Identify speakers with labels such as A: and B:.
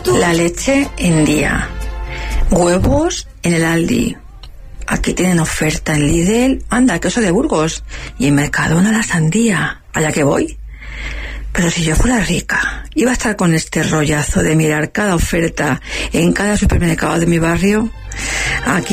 A: La leche en día. Huevos en el Aldi. Aquí tienen oferta en Lidl. Anda, queso de Burgos. Y en Mercadona la sandía. Allá que voy. Pero si yo fuera rica, iba a estar con este rollazo de mirar cada oferta en cada supermercado de mi barrio. Aquí